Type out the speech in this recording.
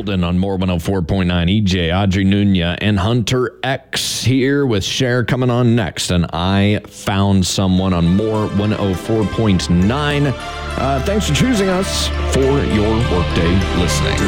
Hilton on More 104.9. EJ, Audrey Nunez, and Hunter X here with Cher coming on next. And I Found Someone on More 104.9. Thanks for choosing us for your workday listening.